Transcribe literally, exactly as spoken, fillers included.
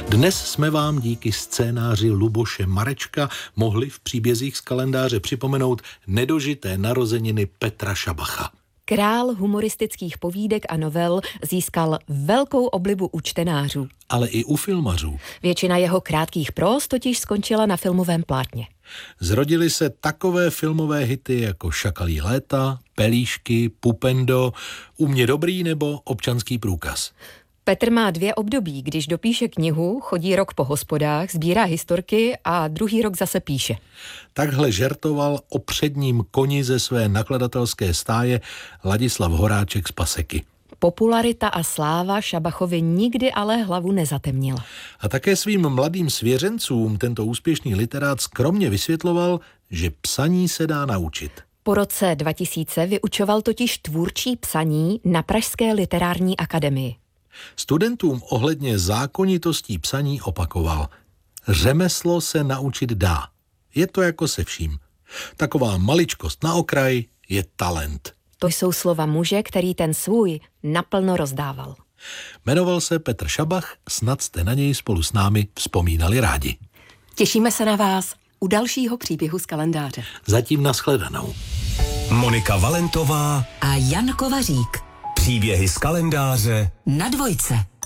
Dnes jsme vám díky scénáři Luboše Marečka mohli v příbězích z kalendáře připomenout nedožité narozeniny Petra Šabacha. Král humoristických povídek a novel získal velkou oblibu u čtenářů. Ale i u filmařů. Většina jeho krátkých próz totiž skončila na filmovém plátně. Zrodily se takové filmové hity jako Šakalí léta, Pelíšky, Pupendo, U mě dobrý nebo Občanský průkaz. Petr má dvě období, když dopíše knihu, chodí rok po hospodách, sbírá historky a druhý rok zase píše. Takhle žertoval o předním koni ze své nakladatelské stáje Ladislav Horáček z Paseky. Popularita a sláva Šabachovi nikdy ale hlavu nezatemnila. A také svým mladým svěřencům tento úspěšný literát skromně vysvětloval, že psaní se dá naučit. Po roce dva tisíce vyučoval totiž tvůrčí psaní na Pražské literární akademii. Studentům ohledně zákonitostí psaní opakoval: řemeslo se naučit dá. Je to jako se vším. Taková maličkost na okraj je talent. To jsou slova muže, který ten svůj naplno rozdával. Jmenoval se Petr Šabach, snad jste na něj spolu s námi vzpomínali rádi. Těšíme se na vás u dalšího příběhu z kalendáře. Zatím nashledanou. Monika Valentová A Jan Kovařík. Příběhy z kalendáře Na dvojce.